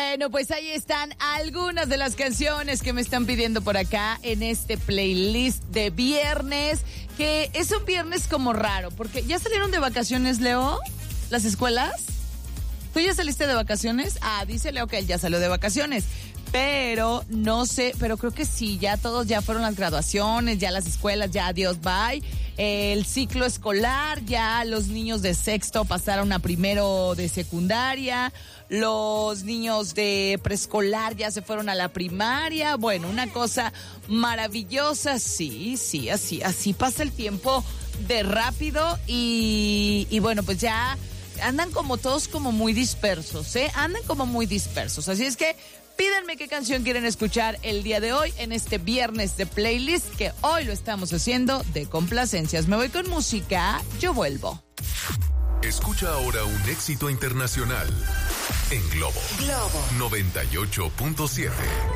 Bueno, pues ahí están algunas de las canciones que me están pidiendo por acá en este playlist de viernes, que es un viernes como raro, porque ¿ya salieron de vacaciones, Leo? ¿Las escuelas? ¿Tú ya saliste de vacaciones? Ah, dice Leo que él ya salió de vacaciones. Pero no sé, pero creo que sí, ya todos ya fueron las graduaciones, ya las escuelas, ya adiós, bye. El ciclo escolar, ya los niños de sexto pasaron a primero de secundaria, los niños de preescolar ya se fueron a la primaria. Bueno, una cosa maravillosa, sí, así pasa el tiempo de rápido y bueno, pues ya andan como todos como muy dispersos, andan como muy dispersos, así es que pídanme qué canción quieren escuchar el día de hoy en este viernes de playlist, que hoy lo estamos haciendo de complacencias. Me voy con música, yo vuelvo. Escucha ahora un éxito internacional en Globo 98.7.